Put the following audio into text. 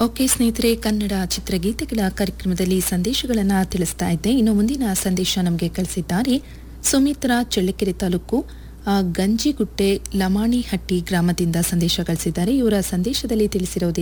Okay ಸ್ನೇಹಿತರೆ, ಕನ್ನಡ ಚಿತ್ರಗೀತೆಗಳ ಕಾರ್ಯಕ್ರಮದಲ್ಲಿ ಸಂದೇಶಗಳನ್ನು ತಿಳಿಸ್ತಾ ಇದ್ದೆ. ಇನ್ನು ಮುಂದಿನ ಸಂದೇಶ ನಮಗೆ ಕಳಿಸಿದ್ದಾರೆ ಸುಮಿತ್ರಾ, ಚಳ್ಳಕೆರೆ ತಾಲೂಕು ಗಂಜಿಗುಟ್ಟೆ ಲಮಾಣಿಹಟ್ಟಿ ಗ್ರಾಮದಿಂದ ಸಂದೇಶ ಕಳಿಸಿದ್ದಾರೆ. ಇವರ ಸಂದೇಶದಲ್ಲಿ ತಿಳಿಸಿರೋದೇ